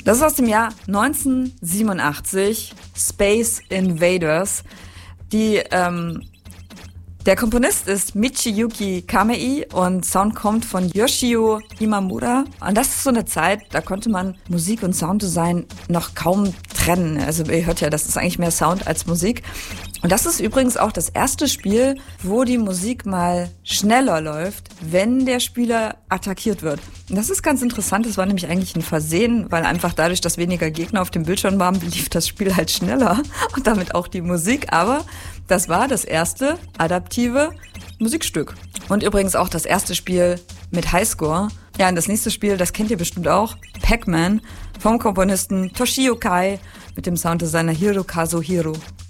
Das ist aus dem Jahr 1987, Space Invaders. Der Komponist ist Michiyuki Kamei und Sound kommt von Yoshio Imamura. Und das ist so eine Zeit, da konnte man Musik und Sounddesign noch kaum trennen. Also ihr hört ja, das ist eigentlich mehr Sound als Musik. Und das ist übrigens auch das erste Spiel, wo die Musik mal schneller läuft, wenn der Spieler attackiert wird. Und das ist ganz interessant, das war nämlich eigentlich ein Versehen, weil einfach dadurch, dass weniger Gegner auf dem Bildschirm waren, lief das Spiel halt schneller und damit auch die Musik. Aber das war das erste adaptive Musikstück. Und übrigens auch das erste Spiel mit Highscore. Ja, und das nächste Spiel, das kennt ihr bestimmt auch, Pac-Man vom Komponisten Toshio Kai mit dem Sounddesigner Hirokazu Hiro.